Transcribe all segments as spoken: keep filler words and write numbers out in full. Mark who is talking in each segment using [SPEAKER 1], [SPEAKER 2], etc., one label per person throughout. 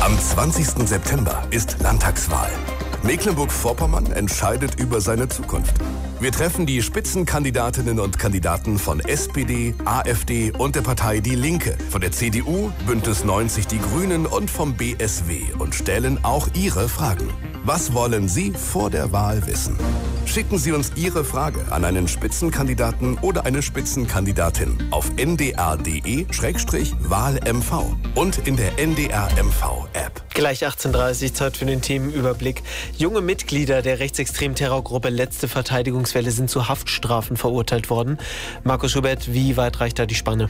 [SPEAKER 1] Am zwanzigsten September ist Landtagswahl. Mecklenburg-Vorpommern entscheidet über seine Zukunft. Wir treffen die Spitzenkandidatinnen und Kandidaten von S P D, AfD und der Partei Die Linke, von der C D U, Bündnis neunzig Die Grünen und vom B S W und stellen auch Ihre Fragen. Was wollen Sie vor der Wahl wissen? Schicken Sie uns Ihre Frage an einen Spitzenkandidaten oder eine Spitzenkandidatin auf n d r punkt d e slash wahl m v und in der N D R M V-App.
[SPEAKER 2] Gleich achtzehn Uhr dreißig, Zeit für den Themenüberblick. Junge Mitglieder der rechtsextremen Terrorgruppe Letzte Verteidigungswelle sind zu Haftstrafen verurteilt worden. Markus Schubert, wie weit reicht da die Spanne?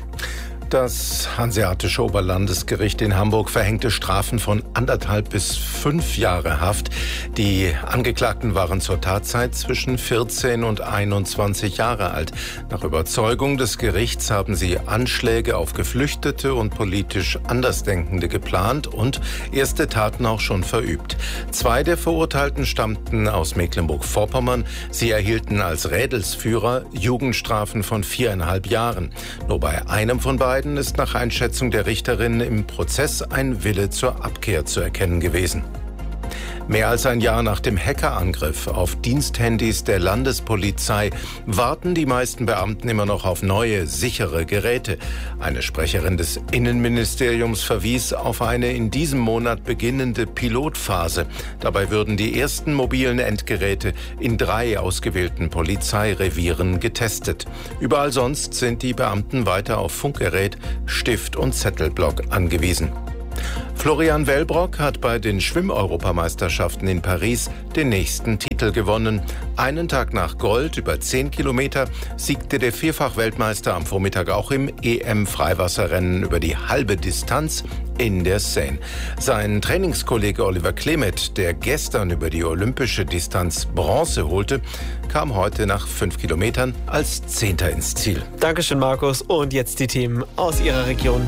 [SPEAKER 3] Das Hanseatische Oberlandesgericht in Hamburg verhängte Strafen von anderthalb bis fünf Jahre Haft. Die Angeklagten waren zur Tatzeit zwischen vierzehn und einundzwanzig Jahre alt. Nach Überzeugung des Gerichts haben sie Anschläge auf Geflüchtete und politisch Andersdenkende geplant und erste Taten auch schon verübt. Zwei der Verurteilten stammten aus Mecklenburg-Vorpommern. Sie erhielten als Rädelsführer Jugendstrafen von viereinhalb Jahren. Nur bei einem von beiden ist nach Einschätzung der Richterin im Prozess ein Wille zur Abkehr zu erkennen gewesen. Mehr als ein Jahr nach dem Hackerangriff auf Diensthandys der Landespolizei warten die meisten Beamten immer noch auf neue, sichere Geräte. Eine Sprecherin des Innenministeriums verwies auf eine in diesem Monat beginnende Pilotphase. Dabei würden die ersten mobilen Endgeräte in drei ausgewählten Polizeirevieren getestet. Überall sonst sind die Beamten weiter auf Funkgerät, Stift und Zettelblock angewiesen. Florian Wellbrock hat bei den Schwimm-Europameisterschaften in Paris den nächsten Titel gewonnen. Einen Tag nach Gold über zehn Kilometer siegte der Vierfach-Weltmeister am Vormittag auch im E M-Freiwasserrennen über die halbe Distanz in der Seine. Sein Trainingskollege Oliver Klemet, der gestern über die olympische Distanz Bronze holte, kam heute nach fünf Kilometern als Zehnter ins Ziel.
[SPEAKER 2] Dankeschön, Markus. Und jetzt die Themen aus Ihrer Region.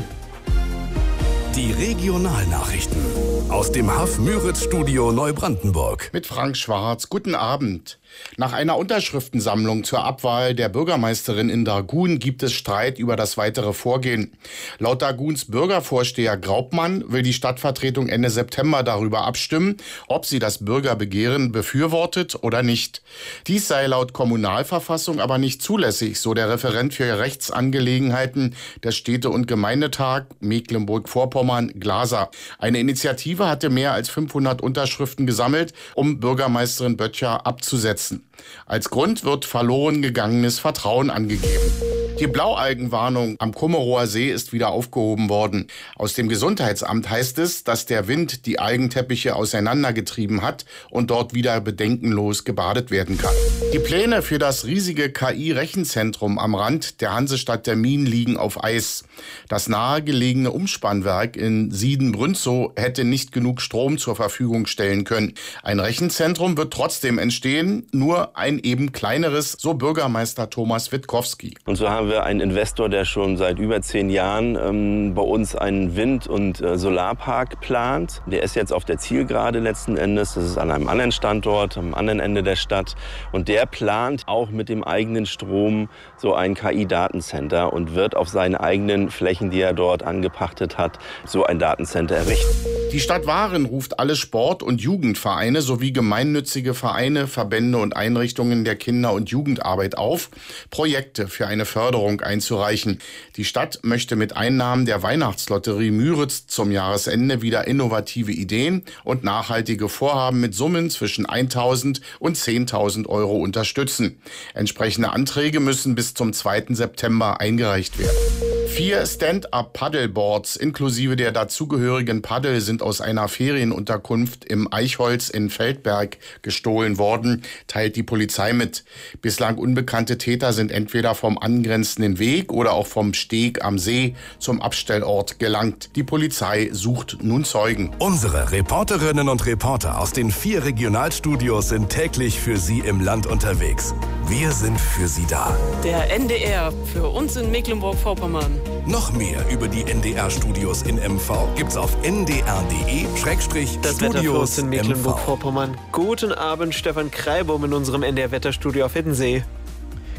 [SPEAKER 1] Die Regionalnachrichten aus dem Haff-Müritz-Studio Neubrandenburg.
[SPEAKER 4] Mit Frank Schwarz. Guten Abend. Nach einer Unterschriftensammlung zur Abwahl der Bürgermeisterin in Dargun gibt es Streit über das weitere Vorgehen. Laut Darguns Bürgervorsteher Graupmann will die Stadtvertretung Ende September darüber abstimmen, ob sie das Bürgerbegehren befürwortet oder nicht. Dies sei laut Kommunalverfassung aber nicht zulässig, so der Referent für Rechtsangelegenheiten des Städte- und Gemeindetag Mecklenburg-Vorpommern Glaser. Eine Initiative hatte mehr als fünfhundert Unterschriften gesammelt, um Bürgermeisterin Böttcher abzusetzen. Als Grund wird verloren gegangenes Vertrauen angegeben. Die Blaualgenwarnung am Kummerower See ist wieder aufgehoben worden. Aus dem Gesundheitsamt heißt es, dass der Wind die Algenteppiche auseinandergetrieben hat und dort wieder bedenkenlos gebadet werden kann. Die Pläne für das riesige K I-Rechenzentrum am Rand der Hansestadt Termin liegen auf Eis. Das nahegelegene Umspannwerk in Sieden-Brünzow hätte nicht genug Strom zur Verfügung stellen können. Ein Rechenzentrum wird trotzdem entstehen, nur ein eben kleineres, so Bürgermeister Thomas Witkowski.
[SPEAKER 5] Und so haben wir einen Investor, der schon seit über zehn Jahren ähm, bei uns einen Wind- und äh, Solarpark plant. Der ist jetzt auf der Zielgerade letzten Endes. Das ist an einem anderen Standort, am anderen Ende der Stadt. Und der plant auch mit dem eigenen Strom so ein K I-Datencenter und wird auf seine eigenen Flächen, die er dort angepachtet hat, so ein Datencenter errichten.
[SPEAKER 4] Die Stadt Waren ruft alle Sport- und Jugendvereine sowie gemeinnützige Vereine, Verbände und Einrichtungen der Kinder- und Jugendarbeit auf, Projekte für eine Förderung einzureichen. Die Stadt möchte mit Einnahmen der Weihnachtslotterie Müritz zum Jahresende wieder innovative Ideen und nachhaltige Vorhaben mit Summen zwischen eintausend und zehntausend Euro unterstützen. Entsprechende Anträge müssen bis zum zweiten September eingereicht werden. Vier Stand-up-Paddleboards inklusive der dazugehörigen Paddel sind aus einer Ferienunterkunft im Eichholz in Feldberg gestohlen worden, teilt die Polizei mit. Bislang unbekannte Täter sind entweder vom angrenzenden Weg oder auch vom Steg am See zum Abstellort gelangt. Die Polizei sucht nun Zeugen.
[SPEAKER 1] Unsere Reporterinnen und Reporter aus den vier Regionalstudios sind täglich für Sie im Land unterwegs. Wir sind für Sie da.
[SPEAKER 6] Der N D R für uns in Mecklenburg-Vorpommern.
[SPEAKER 1] Noch mehr über die N D R-Studios in M V gibt's auf n d r punkt d e slash
[SPEAKER 2] Das Wetter für uns
[SPEAKER 1] studios
[SPEAKER 2] in Mecklenburg-Vorpommern. Guten Abend, Stefan Kreibum in unserem N D R-Wetterstudio auf Hiddensee.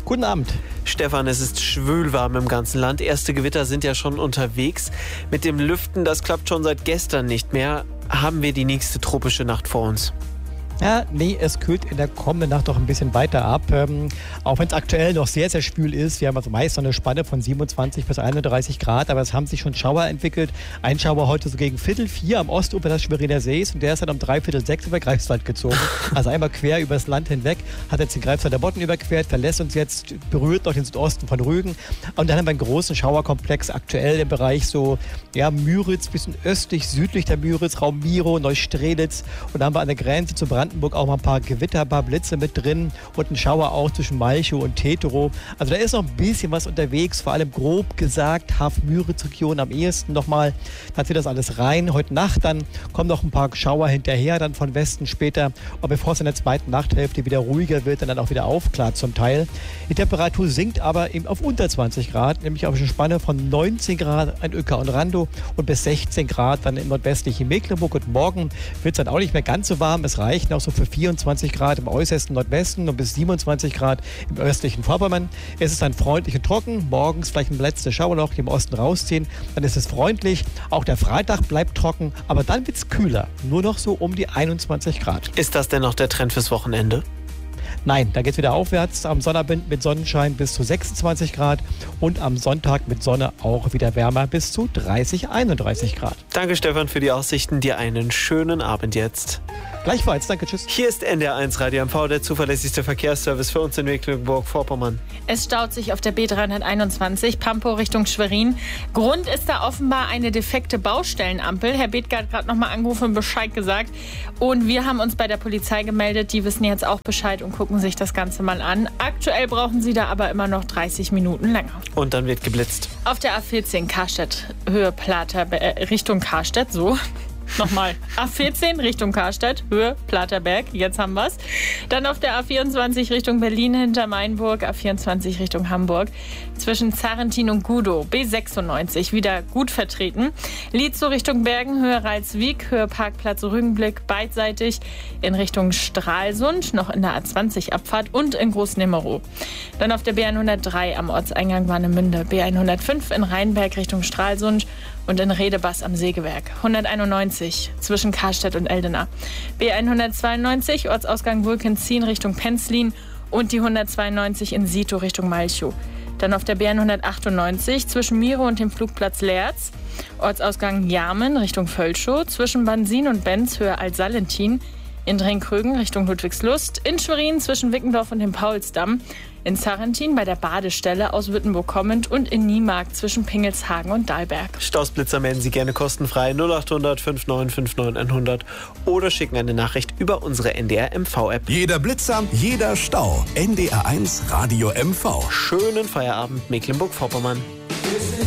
[SPEAKER 7] Guten Abend.
[SPEAKER 2] Stefan, es ist schwülwarm im ganzen Land. Erste Gewitter sind ja schon unterwegs. Mit dem Lüften, das klappt schon seit gestern nicht mehr. Haben wir die nächste tropische Nacht vor uns?
[SPEAKER 7] Ja, nee, es kühlt in der kommenden Nacht doch ein bisschen weiter ab. Ähm, auch wenn es aktuell noch sehr, sehr schwül ist. Wir haben also meist so eine Spanne von siebenundzwanzig bis einunddreißig Grad, aber es haben sich schon Schauer entwickelt. Ein Schauer heute so gegen Viertel vier am Ostufer des Schweriner Sees und der ist dann um dreiviertel sechs über Greifswald gezogen. Also einmal quer übers Land hinweg, hat jetzt den Greifswalder Bodden überquert, verlässt uns jetzt, berührt noch den Südosten von Rügen. Und dann haben wir einen großen Schauerkomplex aktuell im Bereich so, ja, Müritz, bisschen östlich, südlich der Müritz, Raum Miro, Neustrelitz. Und dann haben wir an der Grenze zu Brandenburg auch mal ein paar Gewitter, ein paar Blitze mit drin und ein Schauer auch zwischen Malchow und Tetero. Also da ist noch ein bisschen was unterwegs, vor allem grob gesagt, Haff-Müritz-Region am ehesten nochmal. Da zieht das alles rein. Heute Nacht dann kommen noch ein paar Schauer hinterher, dann von Westen später. Und bevor es in der zweiten Nachthälfte wieder ruhiger wird, dann, dann auch wieder aufklart zum Teil. Die Temperatur sinkt aber eben auf unter zwanzig Grad, nämlich auf eine Spanne von neunzehn Grad in Uecker und Randow und bis sechzehn Grad dann im nordwestlichen Mecklenburg. Und morgen wird es dann auch nicht mehr ganz so warm. Es reicht noch so für vierundzwanzig Grad im äußersten Nordwesten und bis siebenundzwanzig Grad im östlichen Vorpommern. Es ist dann freundlich und trocken. Morgens vielleicht ein letztes Schauerloch im Osten rausziehen. Dann ist es freundlich. Auch der Freitag bleibt trocken, aber dann wird es kühler. Nur noch so um die einundzwanzig Grad.
[SPEAKER 2] Ist das denn noch der Trend fürs Wochenende?
[SPEAKER 7] Nein, da geht es wieder aufwärts. Am Sonnabend mit Sonnenschein bis zu sechsundzwanzig Grad und am Sonntag mit Sonne auch wieder wärmer bis zu dreißig, einunddreißig Grad.
[SPEAKER 2] Danke, Stefan, für die Aussichten. Dir einen schönen Abend jetzt.
[SPEAKER 7] Gleichfalls, danke, tschüss.
[SPEAKER 2] Hier ist N D R eins Radio M V, der zuverlässigste Verkehrsservice für uns in Mecklenburg-Vorpommern.
[SPEAKER 8] Es staut sich auf der B dreihunderteinundzwanzig, Pankow Richtung Schwerin. Grund ist da offenbar eine defekte Baustellenampel. Herr Bethke hat gerade nochmal angerufen und Bescheid gesagt. Und wir haben uns bei der Polizei gemeldet. Die wissen jetzt auch Bescheid und gucken sich das Ganze mal an. Aktuell brauchen sie da aber immer noch dreißig Minuten länger.
[SPEAKER 2] Und dann wird geblitzt.
[SPEAKER 8] Auf der A vierzehn Karstadt, Höhe Plater, äh, Richtung Karstadt, so. Nochmal, A vierzehn Richtung Karstadt, Höhe Platerberg, jetzt haben wir's. Dann auf der A vierundzwanzig Richtung Berlin hinter Mainburg, A vierundzwanzig Richtung Hamburg. Zwischen Zarrentin und Gudow, B sechsundneunzig, wieder gut vertreten. Lietzow Richtung Bergen, Höhe Ralswiek, Höhe Parkplatz Rügenblick, beidseitig in Richtung Stralsund, noch in der A zwanzig Abfahrt und in Großnimmerow. Dann auf der B hundertdrei am Ortseingang Warnemünde, B hundertfünf in Rheinberg Richtung Stralsund und in Redebass am Sägewerk. hunderteinundneunzig zwischen Karstadt und Eldena. B hundertzweiundneunzig Ortsausgang Wulkenzien Richtung Penzlin und die hundertzweiundneunzig in Sito Richtung Malchow. Dann auf der B hundertachtundneunzig zwischen Miro und dem Flugplatz Leerz. Ortsausgang Jarmen Richtung Völschow. Zwischen Bansin und Benz Höhe Altsalentin. In Drenkrögen Richtung Ludwigslust. In Schwerin zwischen Wickendorf und dem Paulsdamm. In Zarrentin bei der Badestelle aus Wittenburg kommend und in Niemark zwischen Pingelshagen und Dahlberg.
[SPEAKER 2] Stausblitzer melden Sie gerne kostenfrei null acht hundert fünfundneunzig neunundfünfzig hundert oder schicken eine Nachricht über unsere N D R M V-App.
[SPEAKER 1] Jeder Blitzer, jeder Stau. N D R eins Radio M V.
[SPEAKER 2] Schönen Feierabend, Mecklenburg-Vorpommern.